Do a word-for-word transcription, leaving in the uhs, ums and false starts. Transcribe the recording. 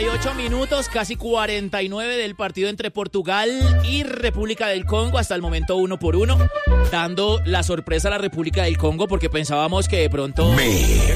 y ocho minutos, casi cuarenta y nueve del partido entre Portugal y República del Congo. Hasta el momento uno por uno, dando la sorpresa a la República del Congo porque pensábamos que de pronto... Me.